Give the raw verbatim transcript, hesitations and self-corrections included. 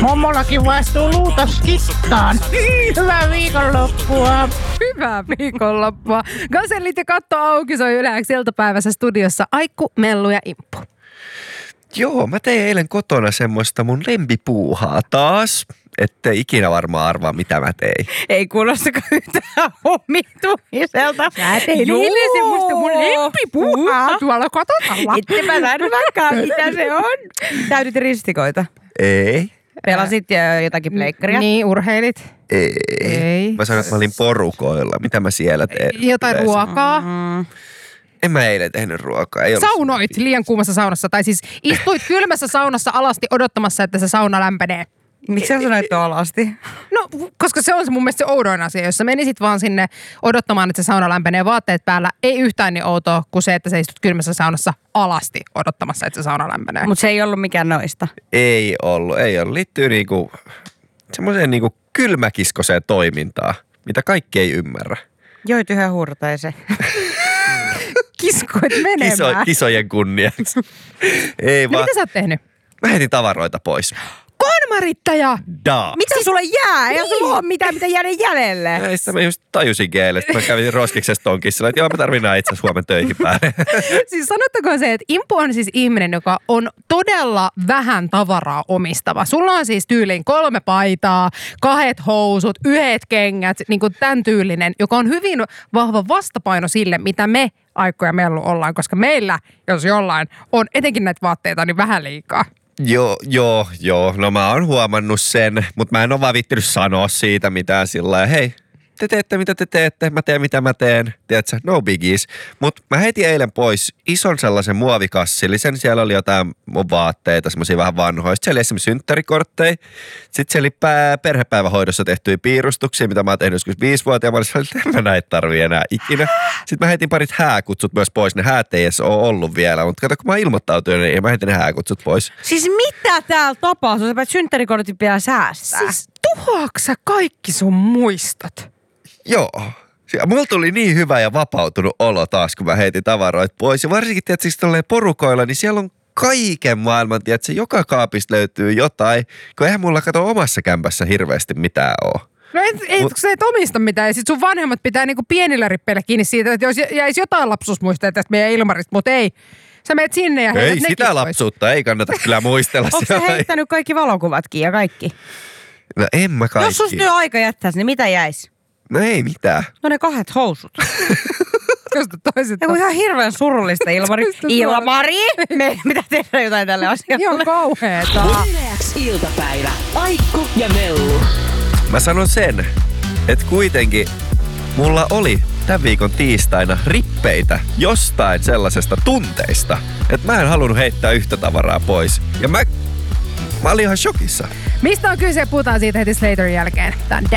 Mommollakin vaistuu luutos kittaan. Hyvää viikonloppua. Hyvää viikonloppua. Gazellit ja katto auki soi Yle iltapäivässä studiossa Aikku, Mellu ja Imppu. Joo, mä tein eilen kotona semmoista mun lempipuuhaa taas. Ette ikinä varmaan arvaa, mitä mä tein. Ei kuulostakaan yhtään omituiselta. Mä tein eilen semmoista mun lempipuuhaa tuolla kotona. Ette mä arvaakaan, mitä se on. Täytit ristikoita. Ei. Pelasit jotakin pleikkaria. Niin, urheilit. Ei. Ei. Mä sanoin, että mä olin porukoilla. Mitä mä siellä teen? Jotain Yleensä. ruokaa. Mm. En mä eilen tehnyt ruokaa. Ei Saunoit liian kuumassa saunassa. Tai siis istuit kylmässä saunassa alasti odottamassa, että se sauna lämpenee. Miksi sä sanoit alasti? No, koska se on se mun mielestä se oudoin asia. Jos sä menisit vaan sinne odottamaan, että se sauna lämpenee vaatteet päällä, ei yhtään niin outoa kuin se, että sä istut kylmässä saunassa alasti odottamassa, että se sauna lämpenee. Mutta se ei ollut mikään noista. Ei ollut, ei ollut. Liittyy niinku semmoiseen niinku kylmäkiskoseen toimintaan, mitä kaikki ei ymmärrä. Joit yhä hurtaisen. Kiskoit menemään. Kiso, kisojen kunniaksi. Ei no vaan. mitä sä oot tehnyt? Mä heitin tavaroita pois. Konmarittaja! Da. Mitä sulle jää? Ei niin. Sulla ole mitään, mitä jäädä jäljelle. Näistä mä just tajusin eilen. Mä kävin roskiksessa tonkissa. Että joo, mä tarvitaan itse asiassa huomenna töihin päälle. Siis sanottakoon se, että Impu on siis ihminen, joka on todella vähän tavaraa omistava. Sulla on siis tyyliin kolme paitaa, kahdet housut, yhdet kengät, niin kuin tämän tyylinen, joka on hyvin vahva vastapaino sille, mitä me Aikku ja Mellu ollaan. Koska meillä, jos jollain, on etenkin näitä vaatteita, niin vähän liikaa. Joo, joo, joo. No mä oon huomannut sen, mutta mä en ole vaan vittinyt sanoa siitä mitään sillä lailla. Hei, te teette mitä te teette, mä teen mitä mä teen. Tiedätkö, no biggies. Mutta mä heitin eilen pois ison sellaisen muovikassillisen. Siellä oli jotain mun vaatteita, semmosia vähän vanhoja. Sitten siellä oli esimerkiksi synttärikortteja. Sitten siellä oli pää, perhepäivähoidossa tehtyjä piirustuksia, mitä mä oon tehnyt joskus viisivuotiaan. Mä olin, että en mä näitä tarvii enää ikinä. Sitten mä heitin parit hääkutsut myös pois. Ne häät ei edes ole ollut vielä. Mutta kato, kun mä ilmoittautuin, niin mä heitin ne hääkutsut pois. Siis mitä täällä tapahtuu? Sä päät synttärikortit vielä säästää. Siis tuhoaksä kaikki sun muistot? Joo. Mulla tuli niin hyvä ja vapautunut olo taas, kun mä heitin tavaroita pois. Ja varsinkin, tiedätkö, siis tolleen porukoilla, niin siellä on kaiken maailman, tiedätkö, joka kaapista löytyy jotain. Kun eihän mulla kato omassa kämpässä hirveästi mitään ole. No et, et, Mut, kun sä et omista mitään, ja sit sun vanhemmat pitää niinku pienillä rippeillä kiinni siitä, että jos jäisi jotain lapsuusmuistoja tästä meidän Ilmarista, mutta ei. Sä menet sinne ja heität Ei sitä pois. Lapsuutta, ei kannata kyllä muistella. Onko sä heittänyt kaikki valokuvatkin ja kaikki? No en mä kaikki. Jos sus nyt aika jättäisi, niin mitä jäisi? No ei mitään. No ne kahdet housut. Josta toiset on. Ihan hirveän surullista, Ilmari. Ilmari! Me mitä tehdä jotain tälle asialle. Ihan kauheeta. Yleäks iltapäivä. Aikku ja Mellu. Mä sanon sen, että kuitenkin mulla oli tämän viikon tiistaina rippeitä jostain sellaisesta tunteista, että mä en halunnut heittää yhtä tavaraa pois. Ja mä, mä olin ihan shokissa. Mistä on kyse? Puhutaan siitä heti Slaterin jälkeen. Tän